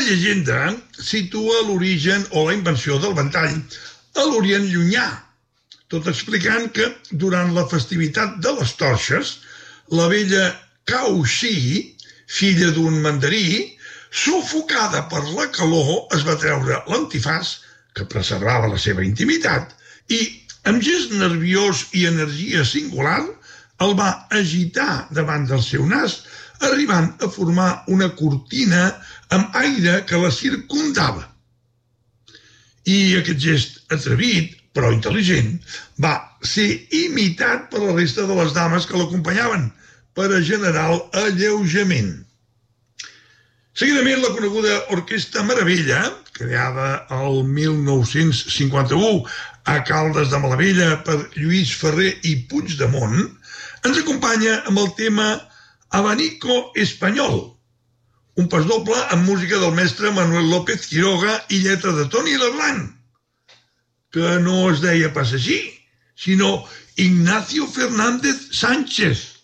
llegenda situa l'origen o la invenció del ventall a l'Orient Llunyà, tot explicant que durant la festivitat de les torxes, la vella Cao Xi, filla d'un mandarí, sufocada per la calor, es va treure l'antifàs, que preservava la seva intimitat, i, amb gest nerviós i energia singular, el va agitar davant del seu nas, arribant a formar una cortina amb aire que la circundava. I aquest gest atrevit, però intel·ligent, va ser imitat per la resta de les dames que l'acompanyaven, per a generar alleujament. Seguidament, la coneguda Orquestra Meravella, creada el 1951 a Caldes de Malavella per Lluís Ferrer i Puigdemont, ens acompanya amb el tema Abanico Espanyol, un pasdoble amb música del mestre Manuel López Quiroga i lletra de Toni Leblanc, que no es deia pas així, sinó Ignacio Fernández Sánchez.